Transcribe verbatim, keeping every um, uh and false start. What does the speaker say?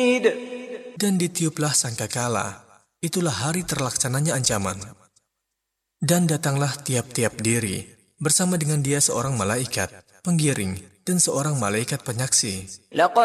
Dan ditiuplah sangkakala, itulah hari terlaksananya ancaman. Dan datanglah tiap-tiap diri, bersama dengan dia seorang malaikat, penggiring, dan seorang malaikat penyaksi.